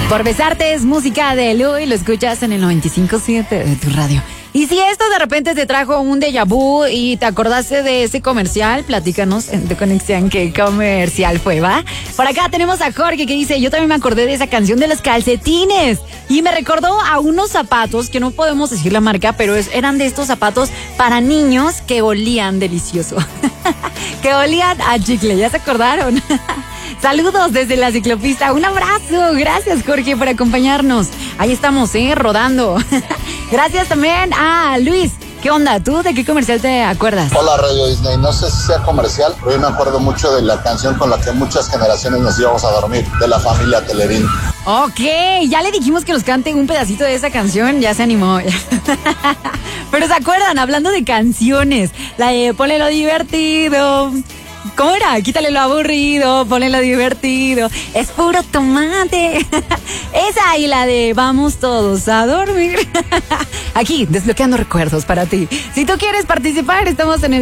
Por besarte es música de Elu y lo escuchas en el 95.7 de tu radio. Y si esto de repente te trajo un déjà vu y te acordaste de ese comercial, platícanos en tu conexión qué comercial fue, ¿va? Por acá tenemos a Jorge que dice, yo también me acordé de esa canción de los calcetines y me recordó a unos zapatos, que no podemos decir la marca, pero eran de estos zapatos para niños que olían delicioso. Que olían a chicle, ¿ya se acordaron? Saludos desde la ciclopista. Un abrazo. Gracias, Jorge, por acompañarnos. Ahí estamos, rodando. Gracias también a Luis. ¿Qué onda? ¿Tú de qué comercial te acuerdas? Hola, Radio Disney. No sé si sea comercial, pero yo me acuerdo mucho de la canción con la que muchas generaciones nos íbamos a dormir, de la familia Telerín. Ok, ya le dijimos que nos cante un pedacito de esa canción, ya se animó. Pero ¿se acuerdan? Hablando de canciones, la de Ponle lo divertido. ¿Cómo era? Quítale lo aburrido, ponle lo divertido. Es puro tomate. Esa y la de vamos todos a dormir. Aquí, desbloqueando recuerdos para ti. Si tú quieres participar, estamos en el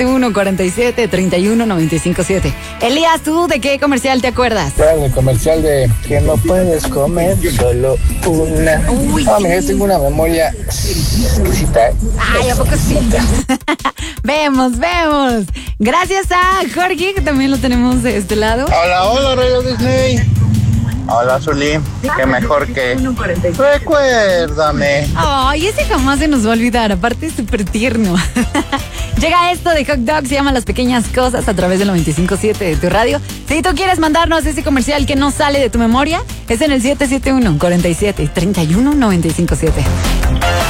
771-47-31-957. Elías, ¿tú de qué comercial te acuerdas? Claro, el comercial de que no puedes comer solo una. Uy, no, mira, tengo una memoria exquisita. Ay, ¿a poco sí? Vemos. Gracias a Jorge, que también lo tenemos de este lado. Hola, Radio Disney. Hola, Zuli. Qué mejor que recuérdame. Ay, ese jamás se nos va a olvidar. Aparte es súper tierno. Llega esto de Hot Dog, se llama Las Pequeñas Cosas a través del 95.7 de tu radio. Si tú quieres mandarnos ese comercial que no sale de tu memoria, es en el 771-47-31-957.